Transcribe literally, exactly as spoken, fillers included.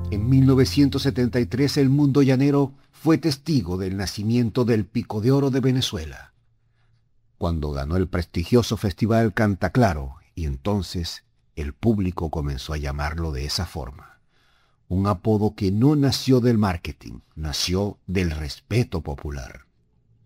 En mil novecientos setenta y tres el mundo llanero fue testigo del nacimiento del Pico de Oro de Venezuela, cuando ganó el prestigioso festival Canta Claro, y entonces el público comenzó a llamarlo de esa forma. Un apodo que no nació del marketing, nació del respeto popular.